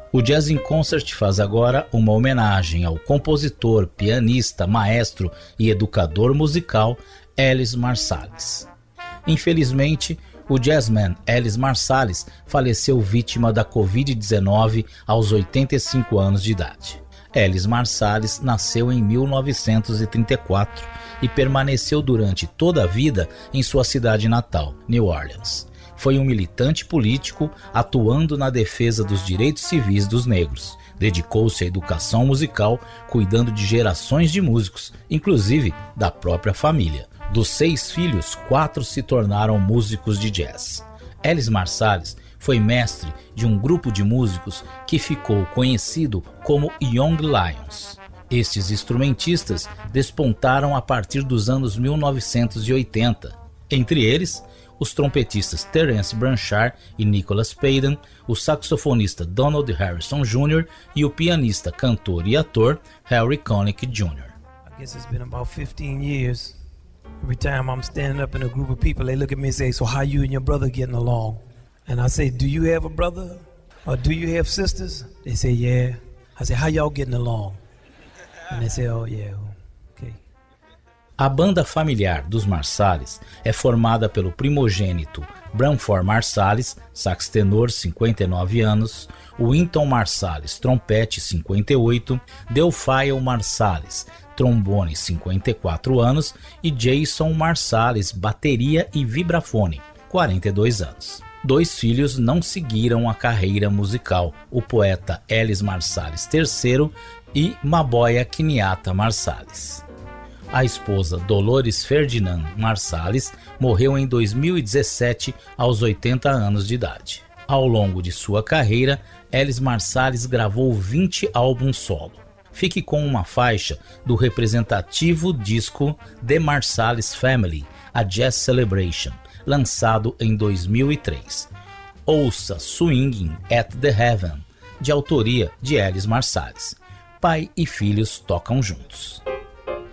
O Jazz in Concert faz agora uma homenagem ao compositor, pianista, maestro e educador musical Ellis Marsalis. Infelizmente, o jazzman Ellis Marsalis faleceu vítima da Covid-19 aos 85 anos de idade. Ellis Marsalis nasceu em 1934 e permaneceu durante toda a vida em sua cidade natal, New Orleans. Foi um militante político atuando na defesa dos direitos civis dos negros. Dedicou-se à educação musical, cuidando de gerações de músicos, inclusive da própria família. Dos 6 filhos, 4 se tornaram músicos de jazz. Ellis Marsalis foi mestre de um grupo de músicos que ficou conhecido como Young Lions. Estes instrumentistas despontaram a partir dos anos 1980. Entre eles, os trompetistas Terence Blanchard e Nicholas Payden, o saxofonista Donald Harrison Jr. e o pianista, cantor e ator Harry Connick Jr. I guess it's been about 15 years. Every time I'm standing up in a group of people, they look at me and say, "So how you and your brother getting along?" And I say, "Do you have a brother? Or do you have sisters?" They say, "Yeah." I say, "How y'all getting along?" And they say, "Oh, yeah, okay." A banda familiar dos Marsalis é formada pelo primogênito Branford Marsalis, sax tenor, 59 anos, Wynton Marsalis, trompete, 58, Delphile Marsalis, trombone, 54 anos, e Jason Marsalis, bateria e vibrafone, 42 anos. 2 filhos não seguiram a carreira musical, o poeta Ellis Marsalis III e Maboya Kiniata Marsalis. A esposa Dolores Ferdinand Marsalis morreu em 2017 aos 80 anos de idade. Ao longo de sua carreira, Ellis Marsalis gravou 20 álbuns solo. Fique com uma faixa do representativo disco The Marsalis Family, a Jazz Celebration, lançado em 2003. Ouça Swinging at the Heaven, de autoria de Ellis Marsalis. Pai e filhos tocam juntos.